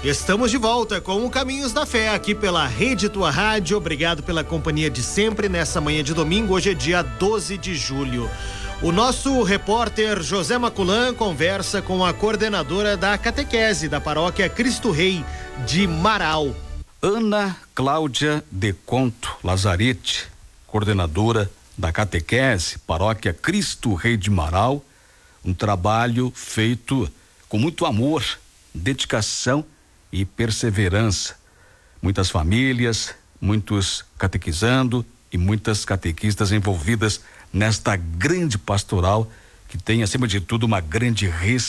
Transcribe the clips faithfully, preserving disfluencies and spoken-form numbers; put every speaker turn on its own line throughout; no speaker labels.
Estamos de volta com o Caminhos da Fé aqui pela Rede Tua Rádio. Obrigado pela companhia de sempre nessa manhã de domingo. Hoje é dia doze de julho. O nosso repórter José Maculan conversa com a coordenadora da catequese da paróquia Cristo Rei de Marau.
Ana Cláudia de Conto Lazarete, coordenadora da catequese paróquia Cristo Rei de Marau. Um trabalho feito com muito amor, dedicação e perseverança. Muitas famílias, muitos catequizando e muitas catequistas envolvidas nesta grande pastoral que tem, acima de tudo, uma grande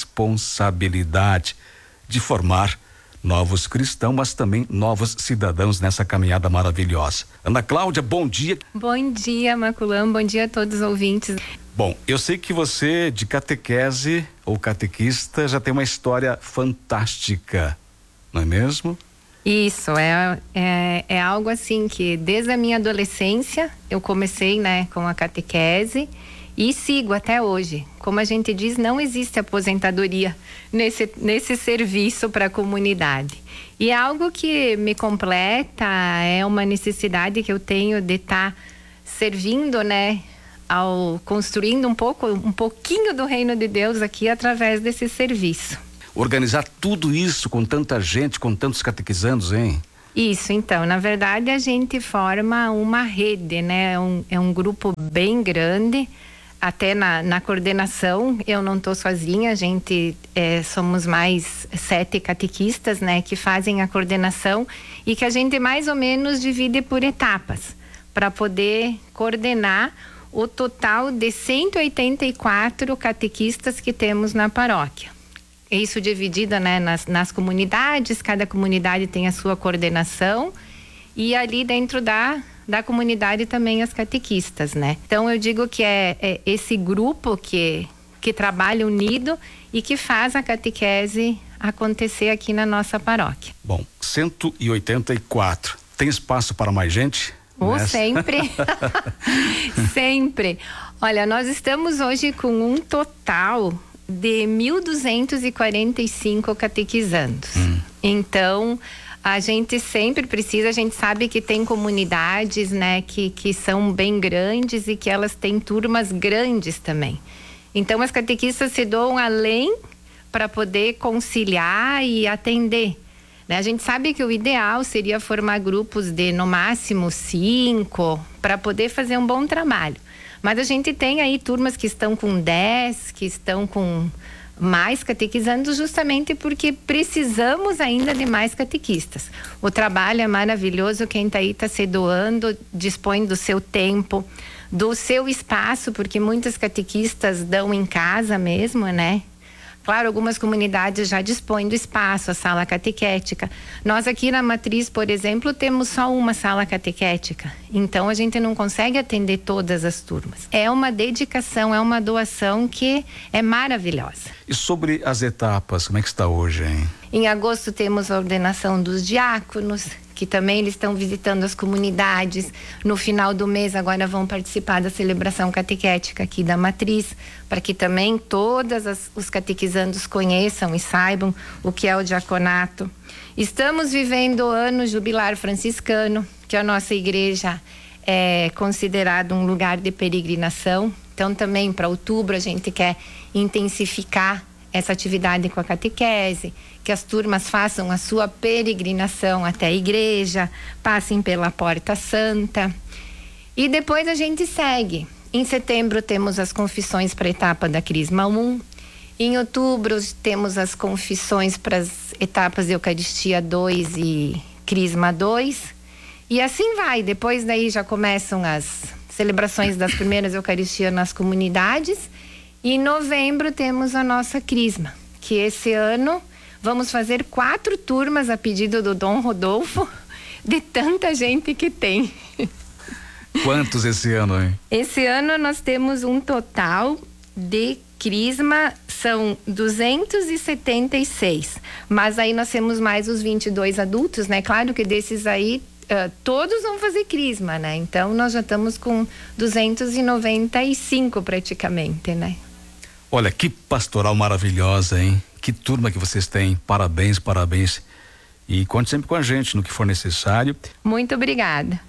responsabilidade de formar novos cristãos, mas também novos cidadãos nessa caminhada maravilhosa. Ana Cláudia, bom dia.
Bom dia, Maculan, bom dia a todos os ouvintes.
Bom, eu sei que você, de catequese ou catequista, já tem uma história fantástica, não é mesmo?
Isso, é, é, é algo assim que desde a minha adolescência eu comecei, né, com a catequese e sigo até hoje. Como a gente diz, não existe aposentadoria nesse, nesse serviço para a comunidade. E é algo que me completa, é uma necessidade que eu tenho de estar tá servindo, né, ao construindo um pouco, um pouquinho do reino de Deus aqui através desse serviço.
Organizar tudo isso com tanta gente, com tantos catequizandos, hein?
Isso, então, na verdade a gente forma uma rede, né? É um, é um grupo bem grande, até na, na coordenação eu não estou sozinha, a gente é, somos mais sete catequistas, né? Que fazem a coordenação e que a gente mais ou menos divide por etapas, para poder coordenar o total de cento e oitenta e quatro catequistas que temos na paróquia. Isso dividido, né, nas, nas comunidades, cada comunidade tem a sua coordenação e ali dentro da, da comunidade também as catequistas, né? Então eu digo que é, é esse grupo que, que trabalha unido e que faz a catequese acontecer aqui na nossa paróquia.
Bom, cento e oitenta e quatro. Tem espaço para mais gente?
Oh, sempre. Sempre. Olha, nós estamos hoje com um total de mil duzentos e quarenta e cinco catequizandos. Hum. Então, a gente sempre precisa, a gente sabe que tem comunidades, né, que, que são bem grandes e que elas têm turmas grandes também. Então, as catequistas se doam além para poder conciliar e atender. Né? A gente sabe que o ideal seria formar grupos de, no máximo, cinco, para poder fazer um bom trabalho. Mas a gente tem aí turmas que estão com dez, que estão com mais catequizando, justamente porque precisamos ainda de mais catequistas. O trabalho é maravilhoso, quem está aí está se doando, dispõe do seu tempo, do seu espaço, porque muitas catequistas dão em casa mesmo, né? Claro, algumas comunidades já dispõem do espaço, a sala catequética. Nós aqui na Matriz, por exemplo, temos só uma sala catequética. Então, a gente não consegue atender todas as turmas. É uma dedicação, é uma doação que é maravilhosa.
E sobre as etapas, como é que está hoje, hein?
Em agosto temos a ordenação dos diáconos, que também eles estão visitando as comunidades. No final do mês agora vão participar da celebração catequética aqui da Matriz, para que também todas as, os catequizandos conheçam e saibam o que é o diaconato. Estamos vivendo o ano jubilar franciscano, que a nossa igreja é considerado um lugar de peregrinação. Então também para outubro a gente quer intensificar essa atividade com a catequese, que as turmas façam a sua peregrinação até a igreja, passem pela Porta Santa. E depois a gente segue. Em setembro temos as confissões para a etapa da Crisma um. Em outubro temos as confissões para as etapas de Eucaristia dois e Crisma dois. E assim vai. Depois daí já começam as celebrações das primeiras Eucaristias nas comunidades. E em novembro temos a nossa Crisma, que esse ano vamos fazer quatro turmas a pedido do Dom Rodolfo, de tanta gente que tem.
Quantos esse ano, hein?
Esse ano nós temos um total de Crisma, são duzentos e setenta e seis, mas aí nós temos mais os vinte e dois adultos, né? Claro que desses aí uh, todos vão fazer Crisma, né? Então nós já estamos com duzentos e noventa e cinco praticamente, né?
Olha, que pastoral maravilhosa, hein? Que turma que vocês têm. Parabéns, parabéns. E conte sempre com a gente no que for necessário.
Muito obrigada.